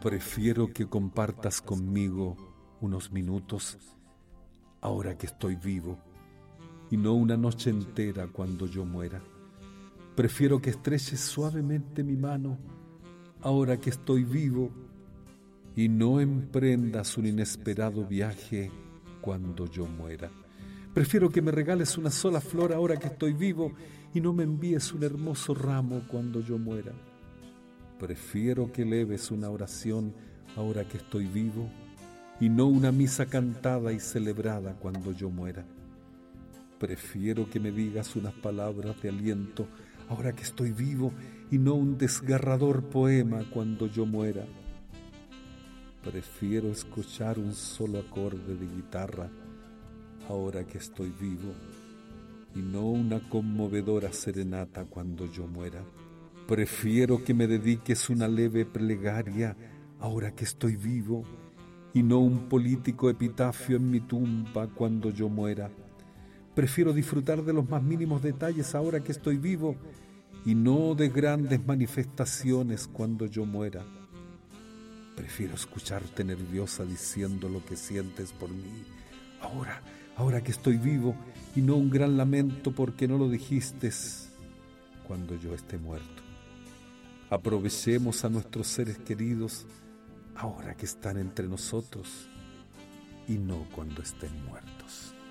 Prefiero que compartas conmigo unos minutos ahora que estoy vivo y no una noche entera cuando yo muera. Prefiero que estreches suavemente mi mano ahora que estoy vivo y no emprendas un inesperado viaje cuando yo muera. Prefiero que me regales una sola flor ahora que estoy vivo y no me envíes un hermoso ramo cuando yo muera. Prefiero que eleves una oración ahora que estoy vivo y no una misa cantada y celebrada cuando yo muera. Prefiero que me digas unas palabras de aliento ahora que estoy vivo y no un desgarrador poema cuando yo muera. Prefiero escuchar un solo acorde de guitarra ahora que estoy vivo y no una conmovedora serenata cuando yo muera. Prefiero que me dediques una leve plegaria ahora que estoy vivo y no un político epitafio en mi tumba cuando yo muera. Prefiero disfrutar de los más mínimos detalles ahora que estoy vivo y no de grandes manifestaciones cuando yo muera. Prefiero escucharte nerviosa diciendo lo que sientes por mí ahora que estoy vivo y no un gran lamento porque no lo dijiste cuando yo esté muerto. Aprovechemos a nuestros seres queridos ahora que están entre nosotros y no cuando estén muertos.